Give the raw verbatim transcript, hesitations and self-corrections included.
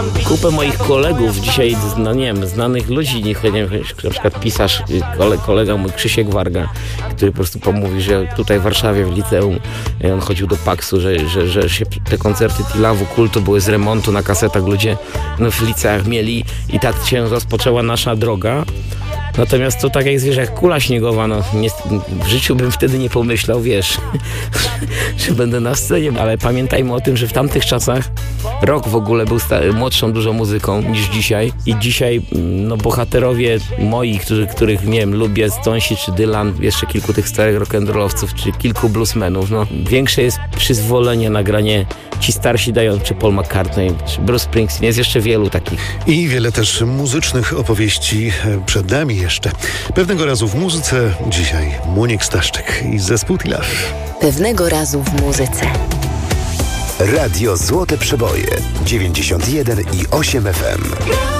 kupę moich kolegów dzisiaj, no nie wiem, znanych ludzi, nie wiem, na przykład pisarz, kole, kolega mój Krzysiek Warga, który po prostu pomówi, że tutaj w Warszawie w liceum on chodził do Paksu, że, że, że się te koncerty Tilawu, Kultu były z remontu na kasetach, ludzie no, w liceach mieli i tak się rozpoczęła nasza droga. Natomiast to tak jak wiesz, jak kula śniegowa, no nie, w życiu bym wtedy nie pomyślał, wiesz, że będę na scenie, ale pamiętajmy o tym, że w tamtych czasach rock w ogóle był sta- młodszą dużo muzyką niż dzisiaj i dzisiaj no bohaterowie moi, którzy, których nie wiem, lubię, Stonesi czy Dylan, jeszcze kilku tych starych rock'n'rollowców czy kilku bluesmenów, no większe jest przyzwolenie na granie, ci starsi dają, czy Paul McCartney, czy Bruce Springsteen, jest jeszcze wielu takich. I wiele też muzycznych opowieści przed nami jeszcze. Pewnego razu w muzyce, dzisiaj Młoniek Staszczyk i zespół Tilaw. Pewnego razu w muzyce. Radio Złote Przeboje dziewięćdziesiąt jeden i osiem F M.